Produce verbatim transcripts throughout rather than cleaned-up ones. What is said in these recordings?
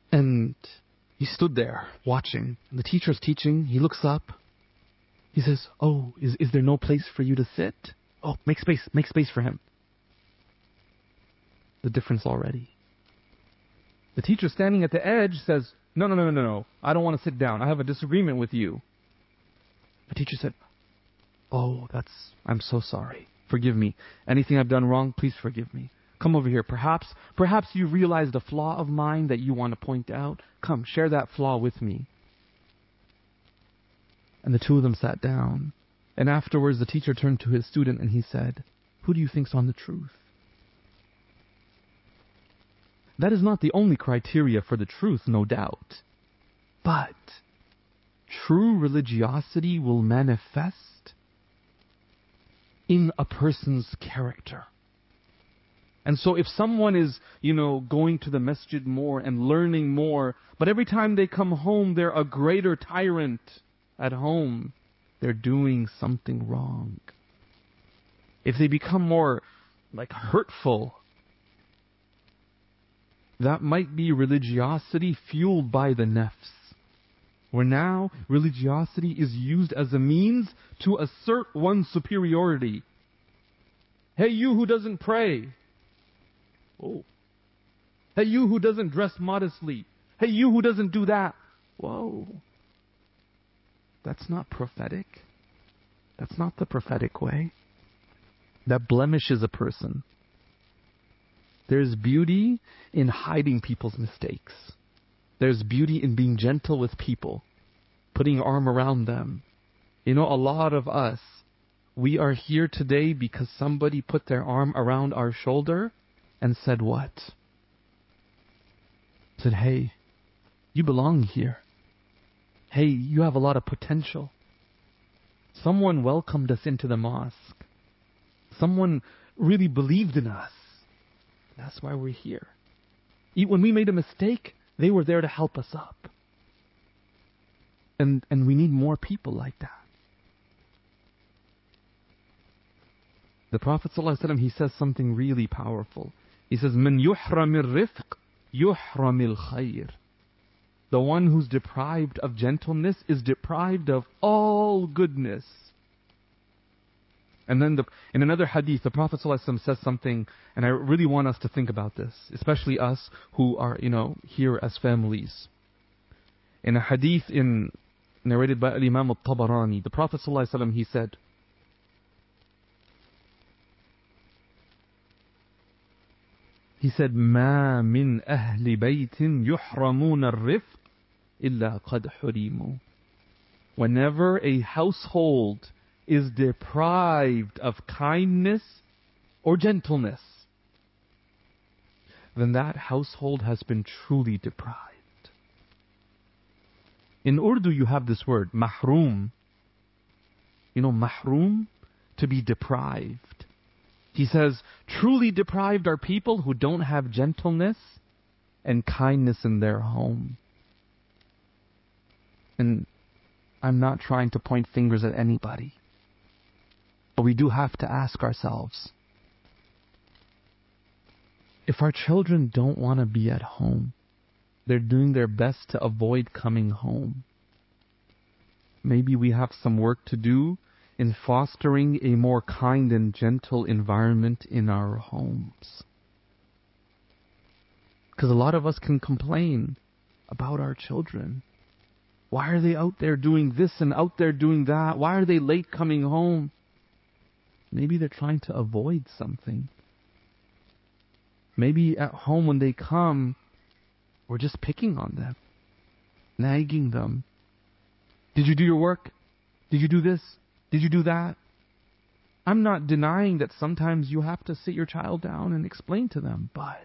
And he stood there watching. The teacher's teaching. He looks up. He says, oh, is, is there no place for you to sit? Oh, make space, make space for him. The difference already. The teacher standing at the edge says, no, no, no, no, no, I don't want to sit down. I have a disagreement with you. The teacher said, oh, that's, I'm so sorry. Forgive me. Anything I've done wrong, please forgive me. Come over here. Perhaps, perhaps you realized a flaw of mine that you want to point out. Come, share that flaw with me. And the two of them sat down. And afterwards, the teacher turned to his student and he said, who do you think's on the truth? That is not the only criteria for the truth, no doubt. But true religiosity will manifest in a person's character. And so if someone is, you know, going to the masjid more and learning more, but every time they come home, they're a greater tyrant at home, they're doing something wrong. If they become more, like, hurtful, that might be religiosity fueled by the nafs. Where now, religiosity is used as a means to assert one's superiority. Hey, you who doesn't pray. Oh. Hey, you who doesn't dress modestly. Hey, you who doesn't do that. Whoa. That's not prophetic. That's not the prophetic way. That blemishes a person. There's beauty in hiding people's mistakes. There's beauty in being gentle with people, putting your arm around them. You know, a lot of us, we are here today because somebody put their arm around our shoulder and said what? Said, hey, you belong here. Hey, you have a lot of potential. Someone welcomed us into the mosque. Someone really believed in us. That's why we're here. When we made a mistake, they were there to help us up. And and we need more people like that. The Prophet ﷺ, he says something really powerful. He says, "Man yuhram al-rifq, yuhram al-khayr." The one who's deprived of gentleness is deprived of all goodness. And then the, in another hadith, the Prophet ﷺ says something, and I really want us to think about this, especially us who are, you know, here as families. In a hadith in, narrated by Imam al-Tabarani, the Prophet ﷺ, he said, he said, مَا مِنْ أَهْلِ بَيْتٍ يُحْرَمُونَ الرِّفْقِ إِلَّا قَدْ حُرِيمُوا. Whenever a household is deprived of kindness or gentleness, then that household has been truly deprived. In Urdu you have this word, mahroom. You know, mahroom, to be deprived. He says, truly deprived are people who don't have gentleness and kindness in their home. And I'm not trying to point fingers at anybody. But we do have to ask ourselves, if our children don't want to be at home, they're doing their best to avoid coming home, maybe we have some work to do in fostering a more kind and gentle environment in our homes. Because a lot of us can complain about our children. Why are they out there doing this and out there doing that? Why are they late coming home? Maybe they're trying to avoid something. Maybe at home when they come, we're just picking on them, nagging them. Did you do your work? Did you do this? Did you do that? I'm not denying that sometimes you have to sit your child down and explain to them, but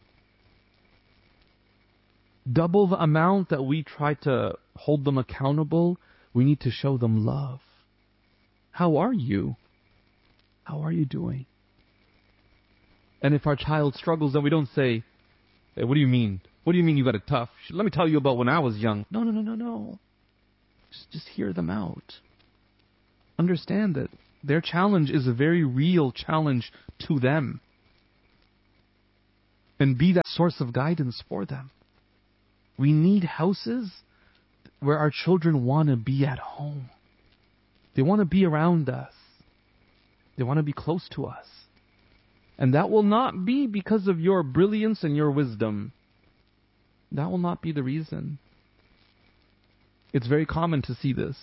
double the amount that we try to hold them accountable, we need to show them love. How are you? How are you doing? And if our child struggles, then we don't say, hey, what do you mean? What do you mean you got it tough? Let me tell you about when I was young. No, no, no, no, no. Just, just hear them out. Understand that their challenge is a very real challenge to them. And be that source of guidance for them. We need houses where our children want to be at home. They want to be around us. They want to be close to us. And that will not be because of your brilliance and your wisdom. That will not be the reason. It's very common to see this.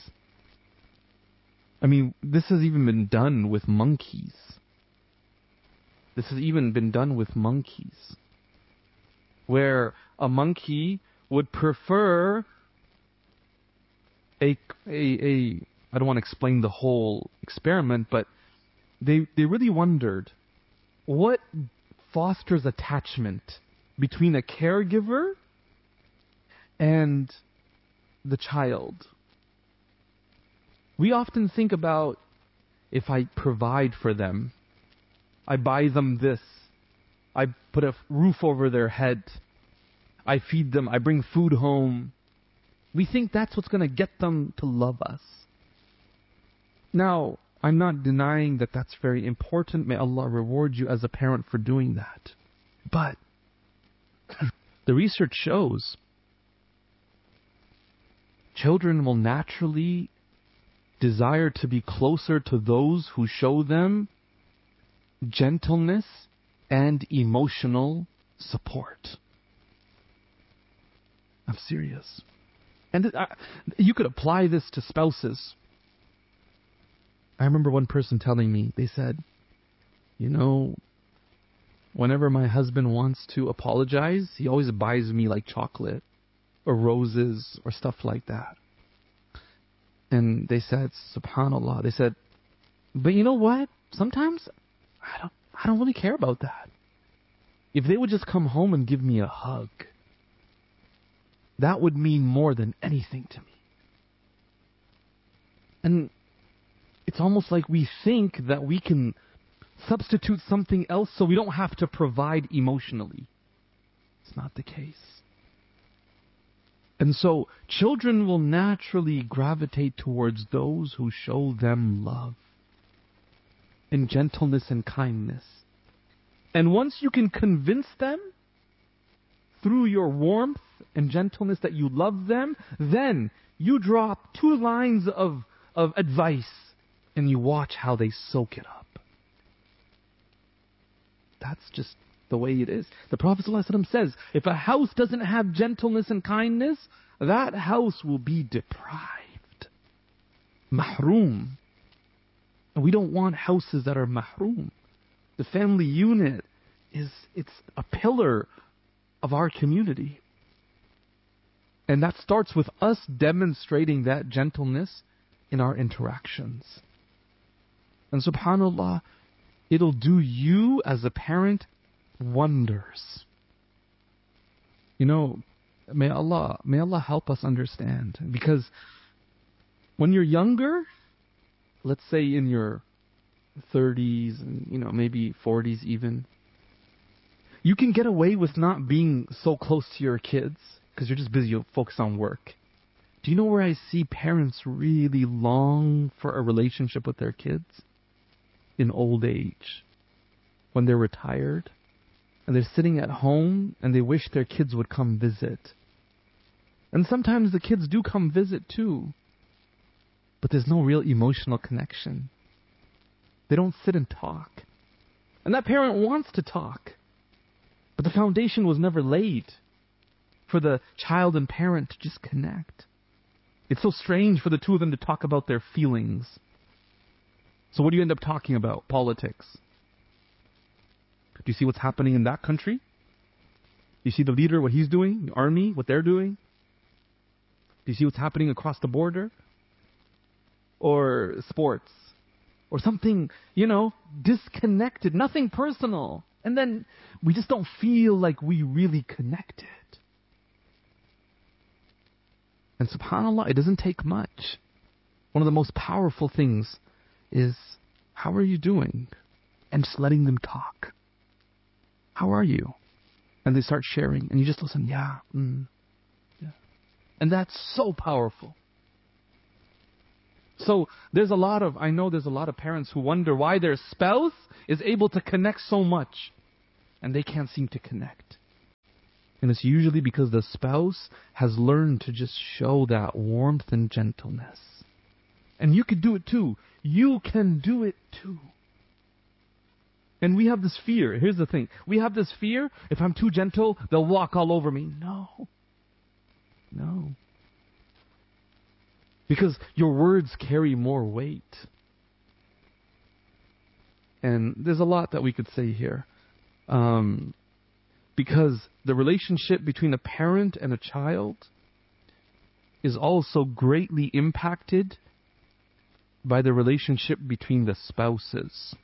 I mean, this has even been done with monkeys. This has even been done with monkeys. Where a monkey would prefer a, a, a I don't want to explain the whole experiment, but they they really wondered what fosters attachment between a caregiver and the child. We often think about, if I provide for them, I buy them this, I put a roof over their head, I feed them, I bring food home. We think that's what's going to get them to love us. Now, I'm not denying that that's very important. May Allah reward you as a parent for doing that. But the research shows children will naturally desire to be closer to those who show them gentleness and emotional support. I'm serious. And uh, you could apply this to spouses. I remember one person telling me, they said, you know, whenever my husband wants to apologize, he always buys me like chocolate or roses or stuff like that. And they said, subhanallah, they said, but you know what? Sometimes I don't, I don't really care about that. If they would just come home and give me a hug, that would mean more than anything to me. And it's almost like we think that we can substitute something else so we don't have to provide emotionally. It's not the case. And so children will naturally gravitate towards those who show them love and gentleness and kindness. And once you can convince them through your warmth and gentleness that you love them, then you drop two lines of, of advice and you watch how they soak it up. That's just the way it is. The Prophet ﷺ says, if a house doesn't have gentleness and kindness, that house will be deprived. Mahroom. And we don't want houses that are mahroom. The family unit is, it's a pillar of our community. And that starts with us demonstrating that gentleness in our interactions. And subhanAllah, it'll do you as a parent wonders. You know, may Allah, may Allah help us understand. Because when you're younger, let's say in your thirties and, you know, maybe forties even, you can get away with not being so close to your kids because you're just busy, you focus on work. Do you know where I see parents really long for a relationship with their kids? In old age. When they're retired. And they're sitting at home and they wish their kids would come visit. And sometimes the kids do come visit too. But there's no real emotional connection. They don't sit and talk. And that parent wants to talk. But the foundation was never laid for the child and parent to just connect. It's so strange for the two of them to talk about their feelings. So what do you end up talking about? Politics. Do you see what's happening in that country? Do you see the leader, what he's doing? The army, what they're doing? Do you see what's happening across the border? Or sports? Or something, you know, disconnected, nothing personal. And then we just don't feel like we really connected. And subhanAllah, it doesn't take much. One of the most powerful things is, how are you doing? And just letting them talk. How are you? And they start sharing, and you just listen, yeah, mm, yeah. And that's so powerful. So there's a lot of, I know there's a lot of parents who wonder why their spouse is able to connect so much, and they can't seem to connect. And it's usually because the spouse has learned to just show that warmth and gentleness. And you can do it too. You can do it too. And we have this fear. Here's the thing. We have this fear, if I'm too gentle, they'll walk all over me. No. No. Because your words carry more weight. And there's a lot that we could say here. Um, because the relationship between a parent and a child is also greatly impacted by the relationship between the spouses.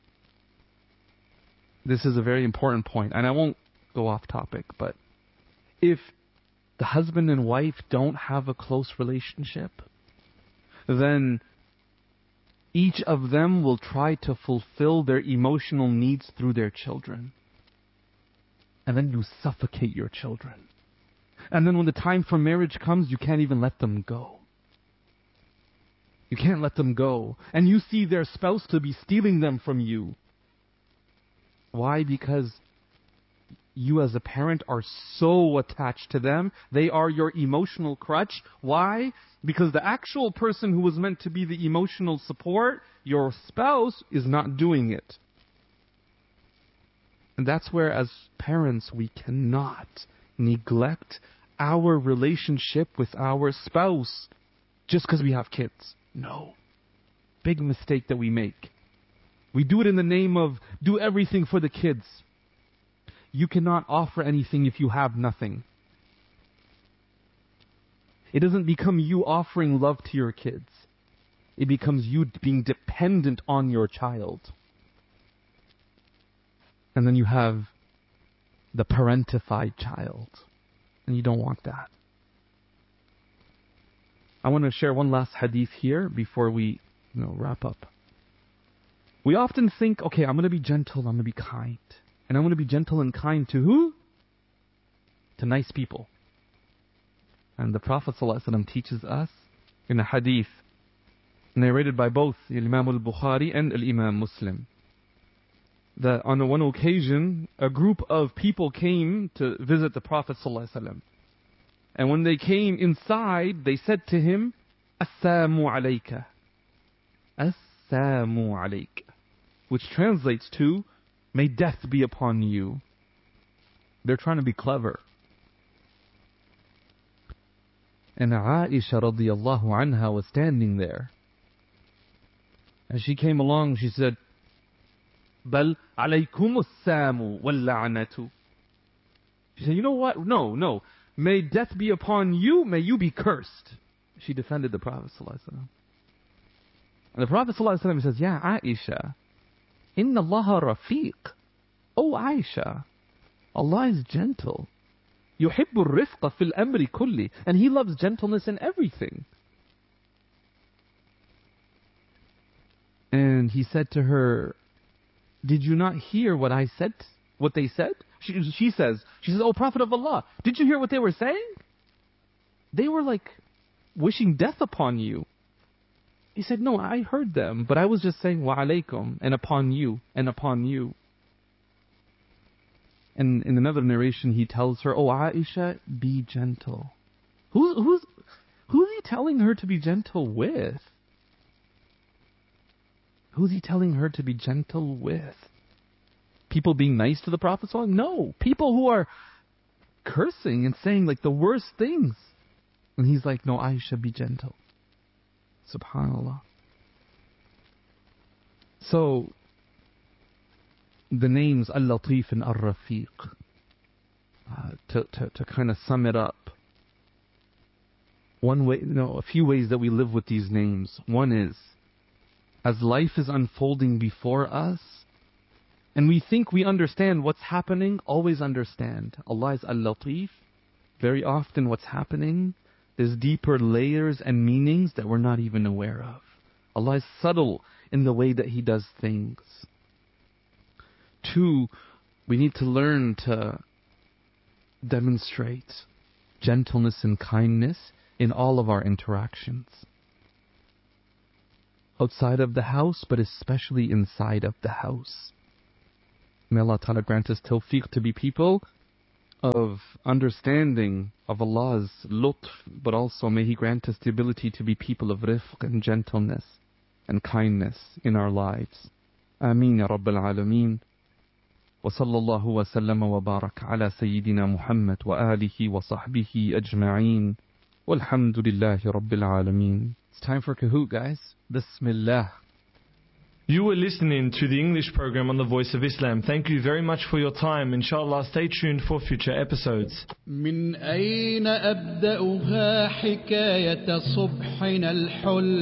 This is a very important point, and I won't go off topic, but if the husband and wife don't have a close relationship, then each of them will try to fulfill their emotional needs through their children. And then you suffocate your children. And then when the time for marriage comes, you can't even let them go. You can't let them go. And you see their spouse to be stealing them from you. Why? Because you as a parent are so attached to them. They are your emotional crutch. Why? Because the actual person who was meant to be the emotional support, your spouse, is not doing it. And that's where, as parents, we cannot neglect our relationship with our spouse just because we have kids. No. Big mistake that we make. We do it in the name of do everything for the kids. You cannot offer anything if you have nothing. It doesn't become you offering love to your kids. It becomes you being dependent on your child. And then you have the parentified child. And you don't want that. I want to share one last hadith here before we you know, wrap up. We often think, okay, I'm going to be gentle, I'm going to be kind. And I'm going to be gentle and kind to who? To nice people. And the Prophet ﷺ teaches us in a hadith narrated by both Imam al-Bukhari and Imam Muslim that on one occasion a group of people came to visit the Prophet ﷺ. And when they came inside, they said to him, Assalamu alayka. Assalamu alayka. Which translates to, may death be upon you. They're trying to be clever. And Aisha radiyallahu anha was standing there. As she came along, she said, Bal alaykum as-samu wal-la'natu. She said, you know what? No, no. May death be upon you, may you be cursed. She defended the Prophet ﷺ. And the Prophet ﷺ says, Ya Aisha, Inna Allah rafiq. Oh Aisha, Allah is gentle. يحب الرفق في الأمر كله. And He loves gentleness in everything. And he said to her, did you not hear what I said? What they said? She, she says, she says, oh Prophet of Allah, did you hear what they were saying? They were like wishing death upon you. He said, no, I heard them, but I was just saying wa alaykum, and upon you, and upon you. And in another narration, he tells her, oh Aisha, be gentle. Who, who's, who's he telling her to be gentle with? Who's he telling her to be gentle with? People being nice to the Prophet? No, people who are cursing and saying like the worst things. And he's like, no, Aisha, be gentle. Subhanallah. So, the names Al-Latif and Al-Rafiq, uh, to, to, to kind of sum it up, one way, you know, a few ways that we live with these names. One is, as life is unfolding before us, and we think we understand what's happening, always understand. Allah is Al-Latif. Very often what's happening, there's deeper layers and meanings that we're not even aware of. Allah is subtle in the way that He does things. Two, we need to learn to demonstrate gentleness and kindness in all of our interactions. Outside of the house, but especially inside of the house. May Allah Ta'ala grant us tawfiq to be people of understanding of Allah's lutf, but also may He grant us the ability to be people of rifq and gentleness and kindness in our lives. Ameen ya Rabbil Alameen. وصلى الله وسلم وبارك على سيدنا محمد وآله وصحبه أجمعين والحمد لله رب العالمين. It's time for Kahoot, guys. Bismillah. You were listening to the English program on the Voice of Islam. Thank you very much for your time. Inshallah, stay tuned for future episodes. من أين أبدأها حكاية صبحنا الحل